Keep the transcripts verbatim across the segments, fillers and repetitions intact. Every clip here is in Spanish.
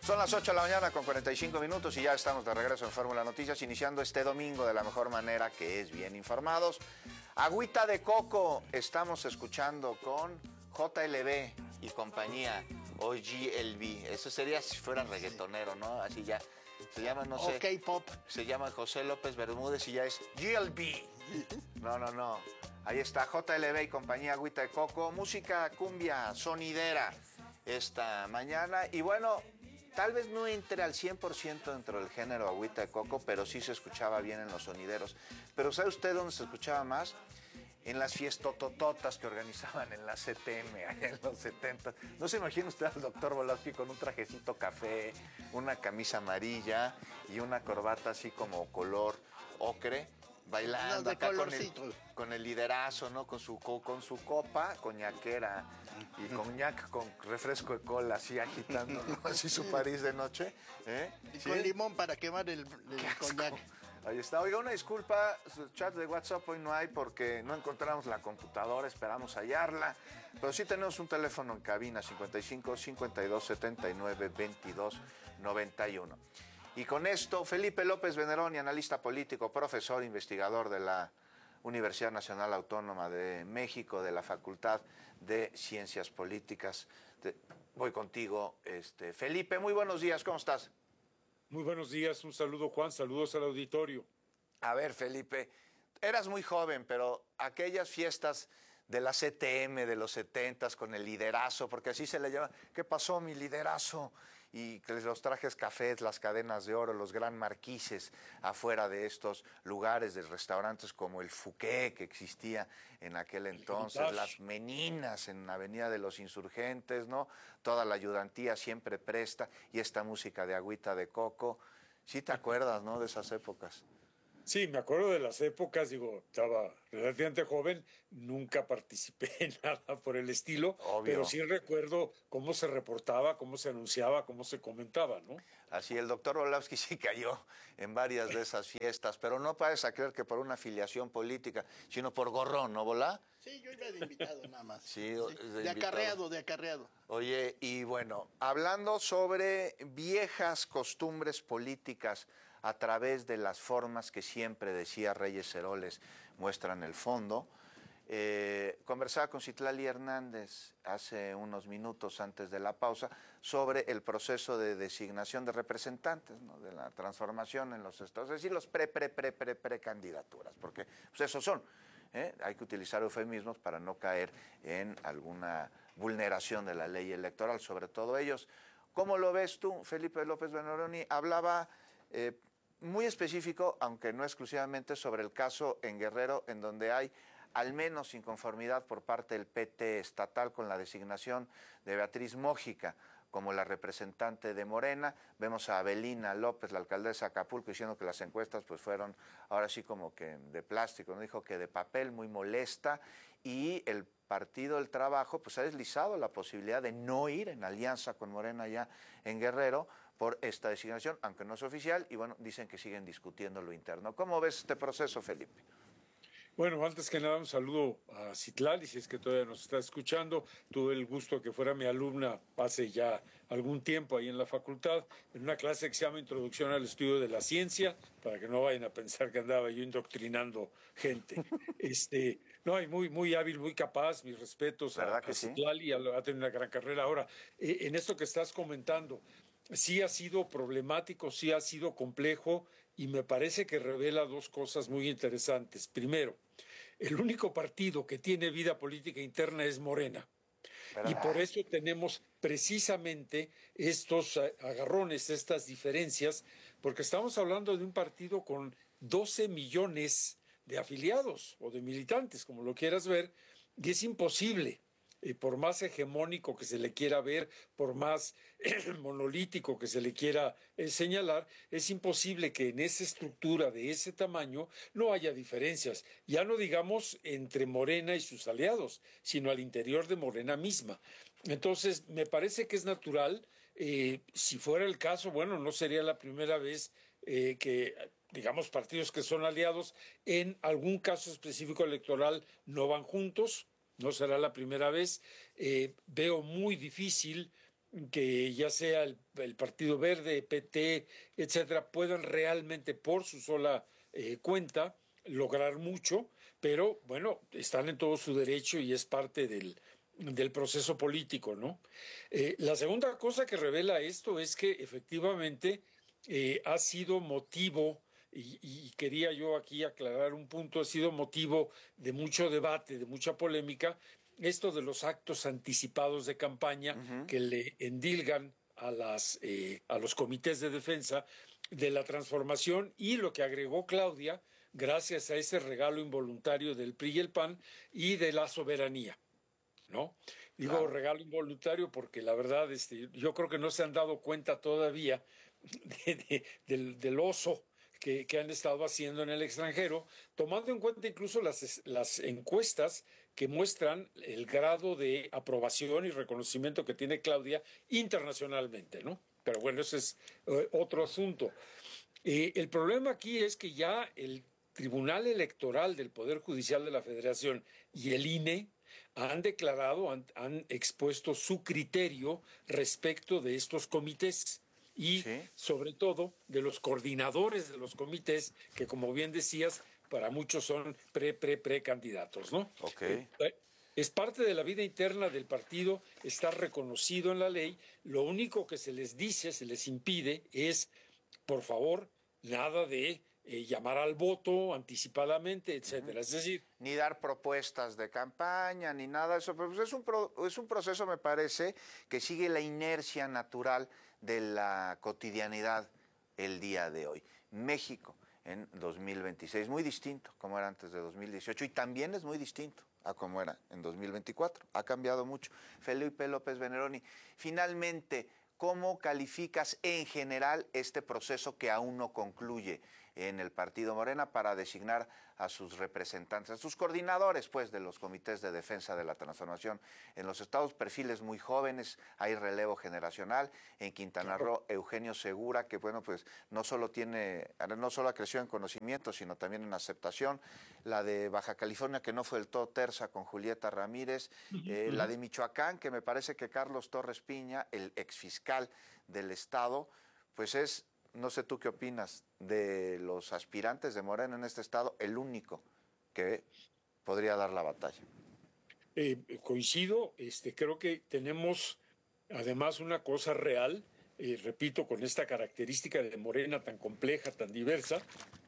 Son las ocho de la mañana con cuarenta y cinco minutos y ya estamos de regreso en Fórmula Noticias, iniciando este domingo de la mejor manera, que es bien informados. Agüita de coco, estamos escuchando con J L B y compañía, o G L B. Eso sería si fuera reggaetonero, ¿no? Así ya, se llama, no sé. Ok, pop. Se llama José López Bermúdez y ya es G L B. No, no, no. Ahí está J L B y compañía, Agüita de coco. Música cumbia sonidera esta mañana. Y bueno, tal vez no entre al cien por ciento dentro del género Agüita de coco, pero sí se escuchaba bien en los sonideros. Pero ¿sabe usted dónde se escuchaba más? En las fiestotototas que organizaban en la C T M allá en los setenta. ¿No se imagina usted al doctor Volosky con un trajecito café, una camisa amarilla y una corbata así como color ocre, bailando acá con el, con el liderazo, ¿no? Con su, con su copa coñaquera y coñac con refresco de cola, así agitando, ¿no? Así su París de noche. ¿Eh? Y ¿Sí? con limón para quemar el, el coñac. Ahí está. Oiga, una disculpa, su chat de WhatsApp hoy no hay porque no encontramos la computadora, esperamos hallarla. Pero sí tenemos un teléfono en cabina, cincuenta y cinco, cincuenta y dos, setenta y nueve, veintidós, noventa y uno. Y con esto, Felipe López Veneroni, analista político, profesor, investigador de la Universidad Nacional Autónoma de México, de la Facultad de Ciencias Políticas. Te, voy contigo, este, Felipe, muy buenos días, ¿cómo estás? Muy buenos días, un saludo Juan, saludos al auditorio. A ver, Felipe, eras muy joven, pero aquellas fiestas de la C T M de los setentas con el liderazo, porque así se le llama, ¿qué pasó mi liderazo? Y los trajes cafés, las cadenas de oro, los gran marquises afuera de estos lugares, de restaurantes como el Fuqué, que existía en aquel entonces, las meninas en la Avenida de los Insurgentes, ¿no? Toda la ayudantía siempre presta, y esta música de Agüita de coco. ¿Sí te acuerdas, no, de esas épocas? Sí, me acuerdo de las épocas, digo, estaba relativamente joven, nunca participé en nada por el estilo, Obvio. Pero sí recuerdo cómo se reportaba, cómo se anunciaba, cómo se comentaba, ¿no? Así, el doctor Volosky sí cayó en varias de esas fiestas, pero no pares a creer que por una afiliación política, sino por gorrón, ¿no, Volá? Sí, yo iba de invitado nada más. Sí, sí. De, de acarreado, de acarreado. Oye, y bueno, hablando sobre viejas costumbres políticas a través de las formas que siempre, decía Reyes Heroles, muestran el fondo, eh, conversaba con Citlali Hernández hace unos minutos antes de la pausa sobre el proceso de designación de representantes, ¿no? De la transformación en los estados, es decir, los pre, pre, pre, pre, pre candidaturas, porque pues esos son. ¿Eh? Hay que utilizar eufemismos para no caer en alguna vulneración de la ley electoral, sobre todo ellos. ¿Cómo lo ves tú, Felipe López Veneroni? Hablaba eh, muy específico, aunque no exclusivamente, sobre el caso en Guerrero, en donde hay al menos inconformidad por parte del P T estatal con la designación de Beatriz Mójica como la representante de Morena. Vemos a Abelina López, la alcaldesa de Acapulco, diciendo que las encuestas pues fueron ahora sí como que de plástico, no dijo que de papel, muy molesta, y el Partido del Trabajo pues ha deslizado la posibilidad de no ir en alianza con Morena ya en Guerrero por esta designación, aunque no es oficial, y bueno, dicen que siguen discutiendo lo interno. ¿Cómo ves este proceso, Felipe? Bueno, antes que nada un saludo a Citlali, si es que todavía nos está escuchando. Tuve el gusto que fuera mi alumna hace ya algún tiempo ahí en la facultad, en una clase que se llama Introducción al Estudio de la Ciencia, para que no vayan a pensar que andaba yo indoctrinando gente. este, no, y muy, muy hábil, muy capaz, mis respetos a, a Citlali, sí? Ha tenido una gran carrera. Ahora, eh, en esto que estás comentando, sí ha sido problemático, sí ha sido complejo, y me parece que revela dos cosas muy interesantes. Primero, el único partido que tiene vida política interna es Morena. ¿Verdad? Y por eso tenemos precisamente estos agarrones, estas diferencias, porque estamos hablando de un partido con doce millones de afiliados o de militantes, como lo quieras ver, y es imposible. Eh, por más hegemónico que se le quiera ver, por más eh, monolítico que se le quiera eh, señalar, es imposible que en esa estructura de ese tamaño no haya diferencias, ya no digamos entre Morena y sus aliados, sino al interior de Morena misma. Entonces, me parece que es natural, eh, si fuera el caso, bueno, no sería la primera vez eh, que, digamos, partidos que son aliados en algún caso específico electoral no van juntos. No será la primera vez. Eh, veo muy difícil que ya sea el, el Partido Verde, P T, etcétera, puedan realmente por su sola eh, cuenta lograr mucho, pero bueno, están en todo su derecho y es parte del, del proceso político, ¿no? Eh, la segunda cosa que revela esto es que efectivamente eh, ha sido motivo, y, y quería yo aquí aclarar un punto, ha sido motivo de mucho debate, de mucha polémica, esto de los actos anticipados de campaña Ujú. que le endilgan a, las, eh, a los comités de defensa de la transformación y lo que agregó Claudia, gracias a ese regalo involuntario del P R I y el P A N y de la soberanía, ¿no? Digo Claro. regalo involuntario porque la verdad, este, yo creo que no se han dado cuenta todavía de, de, del, del oso que, que, han estado haciendo en el extranjero, tomando en cuenta incluso las, las encuestas que muestran el grado de aprobación y reconocimiento que tiene Claudia internacionalmente, ¿no? Pero bueno, ese es eh, otro asunto. Eh, el problema aquí es que ya el Tribunal Electoral del Poder Judicial de la Federación y el I N E han declarado, han, han expuesto su criterio respecto de estos comités y Sí. sobre todo de los coordinadores de los comités, que como bien decías, para muchos son pre, pre, pre candidatos, ¿no? Ok. Eh, es parte de la vida interna del partido, está reconocido en la ley, lo único que se les dice, se les impide es, por favor, nada de eh, llamar al voto anticipadamente, etcétera. Es decir, Ni dar propuestas de campaña, ni nada de eso. Pero pues es, un pro, es un proceso, me parece, que sigue la inercia natural de la cotidianidad el día de hoy. México en dos mil veintiséis, muy distinto como era antes de dos mil dieciocho y también es muy distinto a como era en dos mil veinticuatro. Ha cambiado mucho. Felipe López Veneroni, finalmente, ¿cómo calificas en general este proceso que aún no concluye en el partido Morena para designar a sus representantes, a sus coordinadores, pues, de los comités de defensa de la transformación en los estados? Perfiles muy jóvenes, hay relevo generacional. En Quintana Roo, Eugenio Segura, que bueno, pues no solo tiene, no solo ha crecido en conocimiento, sino también en aceptación. La de Baja California, que no fue del todo tersa, con Julieta Ramírez. Eh, la de Michoacán, que me parece que Carlos Torres Piña, el exfiscal del estado, pues es, no sé tú qué opinas, de los aspirantes de Morena en este estado, el único que podría dar la batalla. Eh, coincido, este, creo que tenemos además una cosa real, eh, repito, con esta característica de Morena tan compleja, tan diversa,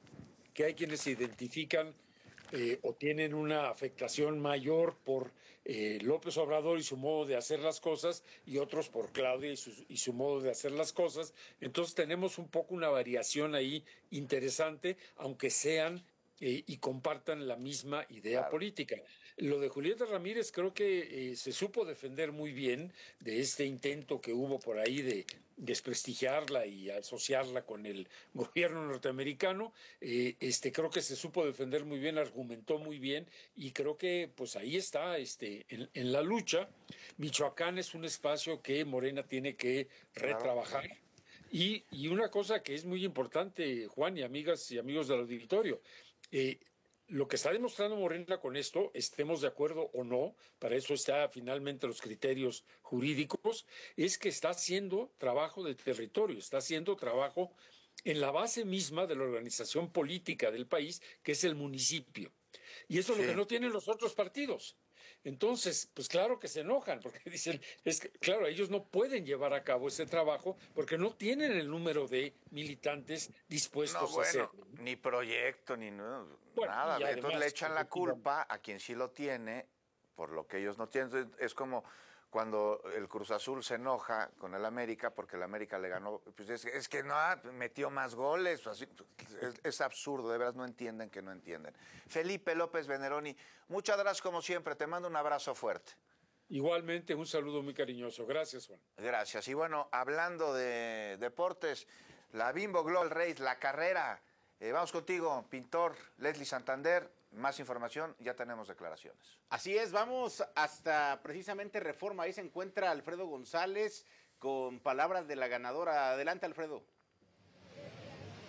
que hay quienes se identifican eh, o tienen una afectación mayor por eh, López Obrador y su modo de hacer las cosas, y otros por Claudia y su, y su modo de hacer las cosas. Entonces tenemos un poco una variación ahí interesante, aunque sean eh, y compartan la misma idea Claro. política. Lo de Julieta Ramírez creo que eh, se supo defender muy bien de este intento que hubo por ahí de desprestigiarla y asociarla con el gobierno norteamericano. Eh, este, creo que se supo defender muy bien, argumentó muy bien, y creo que pues ahí está este, en, en la lucha. Michoacán es un espacio que Morena tiene que retrabajar. Claro. Y, y una cosa que es muy importante, Juan y amigas y amigos del auditorio, eh, lo que está demostrando Morena con esto, estemos de acuerdo o no, para eso está finalmente los criterios jurídicos, es que está haciendo trabajo de territorio, está haciendo trabajo en la base misma de la organización política del país, que es el municipio. Y eso sí. Es lo que no tienen los otros partidos. Entonces, pues claro que se enojan, porque dicen, es que, claro, ellos no pueden llevar a cabo ese trabajo porque no tienen el número de militantes dispuestos no, bueno, a hacerlo. Ni proyecto, ni no, bueno, nada. además, Entonces le echan la culpa a quien sí lo tiene por lo que ellos no tienen. Entonces, es como cuando el Cruz Azul se enoja con el América porque el América le ganó, pues es, es que no, metió más goles, así, es, es absurdo, de veras no entienden que no entienden. Felipe López Veneroni, muchas gracias como siempre, te mando un abrazo fuerte. Igualmente, un saludo muy cariñoso. Gracias, Juan. Gracias. Y bueno, hablando de deportes, la Bimbo Global Race, la carrera, eh, vamos contigo, pintor Leslie Santander. Más información, ya tenemos declaraciones. Así es, vamos hasta precisamente Reforma. Ahí se encuentra Alfredo González con palabras de la ganadora. Adelante, Alfredo.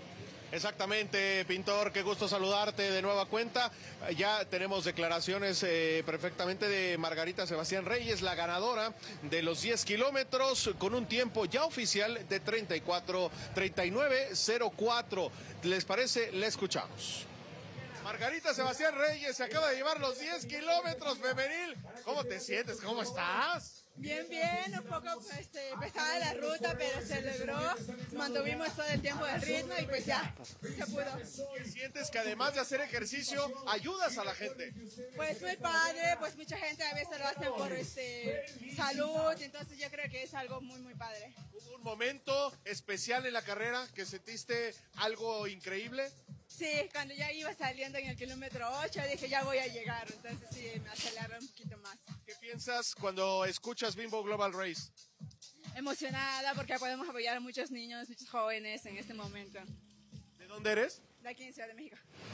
Exactamente, Pintor, qué gusto saludarte de nueva cuenta. Ya tenemos declaraciones eh, perfectamente de Margarita Sebastián Reyes, la ganadora de los diez kilómetros, con un tiempo ya oficial de treinta y cuatro, treinta y nueve cero cuatro. ¿Les parece? Le escuchamos. Margarita Sebastián Reyes se acaba de llevar los diez kilómetros femenil. ¿Cómo te sientes? ¿Cómo estás? Bien, bien, un poco este, pesada la ruta, pero se logró, mantuvimos todo el tiempo del ritmo y pues ya, se pudo. ¿Sientes que además de hacer ejercicio, ayudas a la gente? Pues muy padre, pues mucha gente a veces lo hace por este, salud, entonces yo creo que es algo muy, muy padre. ¿Hubo un momento especial en la carrera que sentiste algo increíble? Sí, cuando ya iba saliendo en el kilómetro ocho dije ya voy a llegar, entonces sí, me aceleré un poquito más. ¿Qué piensas cuando escuchas Bimbo Global Race? Emocionada porque podemos apoyar a muchos niños, muchos jóvenes en este momento. ¿De dónde eres? De aquí en Ciudad de México.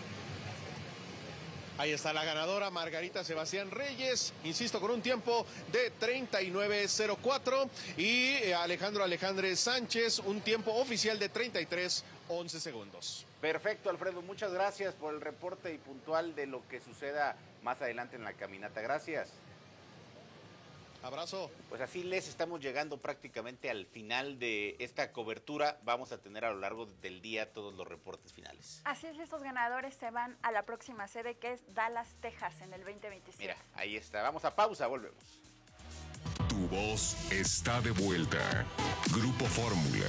Ahí está la ganadora, Margarita Sebastián Reyes, insisto, con un tiempo de treinta y nueve cero cuatro, y Alejandro Alejandre Sánchez, un tiempo oficial de treinta y tres once segundos. Perfecto, Alfredo, muchas gracias por el reporte y puntual de lo que suceda más adelante en la caminata. Gracias. Abrazo. Pues así les estamos llegando prácticamente al final de esta cobertura. Vamos a tener a lo largo del día todos los reportes finales. Así es, estos ganadores se van a la próxima sede, que es Dallas, Texas, en el veinte veintisiete. Mira, ahí está. Vamos a pausa, volvemos. Tu voz está de vuelta. Grupo Fórmula.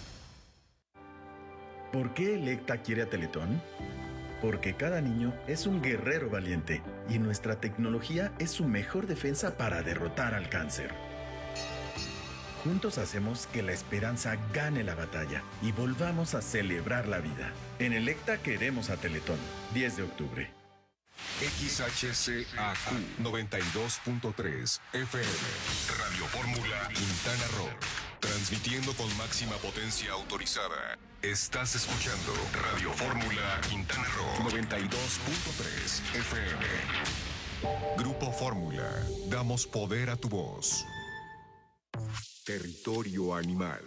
¿Por qué Electa quiere a Teletón? Porque cada niño es un guerrero valiente y nuestra tecnología es su mejor defensa para derrotar al cáncer. Juntos hacemos que la esperanza gane la batalla y volvamos a celebrar la vida. En Electa queremos a Teletón. diez de octubre. X H C A Q noventa y dos punto tres F M. Radio Fórmula Quintana Roo. Transmitiendo con máxima potencia autorizada. Estás escuchando Radio Fórmula Quintana Roo noventa y dos punto tres F M. Grupo Fórmula. Damos poder a tu voz. Territorio animal.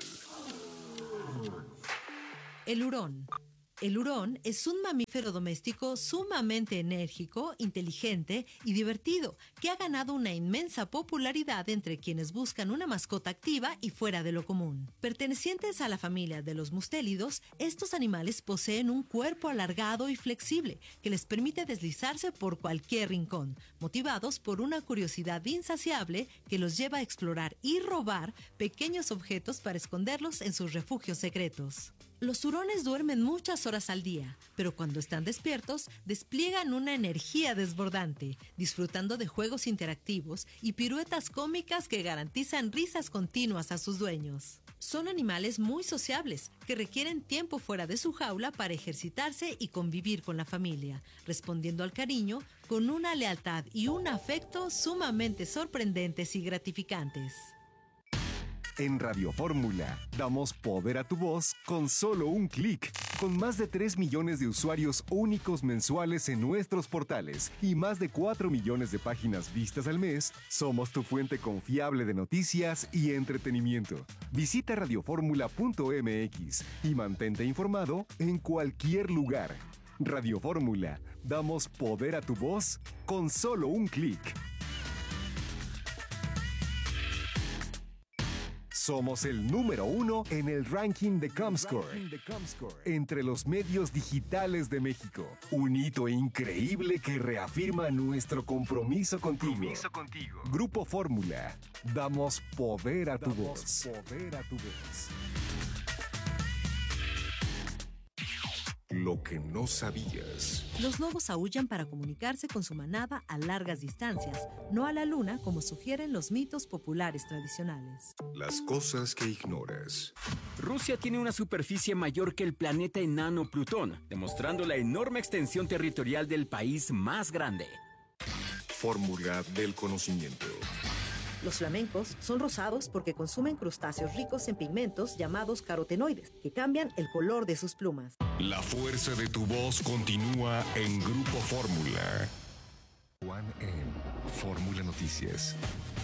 El hurón. El hurón es un mamífero doméstico sumamente enérgico, inteligente y divertido, que ha ganado una inmensa popularidad entre quienes buscan una mascota activa y fuera de lo común. Pertenecientes a la familia de los mustélidos, estos animales poseen un cuerpo alargado y flexible que les permite deslizarse por cualquier rincón, motivados por una curiosidad insaciable que los lleva a explorar y robar pequeños objetos para esconderlos en sus refugios secretos. Los hurones duermen muchas horas al día, pero cuando están despiertos, despliegan una energía desbordante, disfrutando de juegos interactivos y piruetas cómicas que garantizan risas continuas a sus dueños. Son animales muy sociables, que requieren tiempo fuera de su jaula para ejercitarse y convivir con la familia, respondiendo al cariño con una lealtad y un afecto sumamente sorprendentes y gratificantes. En Radio Fórmula, damos poder a tu voz con solo un clic. Con más de tres millones de usuarios únicos mensuales en nuestros portales y más de cuatro millones de páginas vistas al mes, somos tu fuente confiable de noticias y entretenimiento. Visita radioformula punto m x y mantente informado en cualquier lugar. Radio Fórmula, damos poder a tu voz con solo un clic. Somos el número uno en el ranking de Comscore, entre los medios digitales de México. Un hito increíble que reafirma nuestro compromiso contigo. Compromiso contigo. Grupo Fórmula. Damos poder a tu voz. Poder a tu voz. Lo que no sabías. Los lobos aúllan para comunicarse con su manada a largas distancias, no a la luna como sugieren los mitos populares tradicionales. Las cosas que ignoras. Rusia tiene una superficie mayor que el planeta enano Plutón, demostrando la enorme extensión territorial del país más grande. Fórmula del conocimiento. Los flamencos son rosados porque consumen crustáceos ricos en pigmentos llamados carotenoides, que cambian el color de sus plumas. La fuerza de tu voz continúa en Grupo Fórmula. Juan en Fórmula Noticias.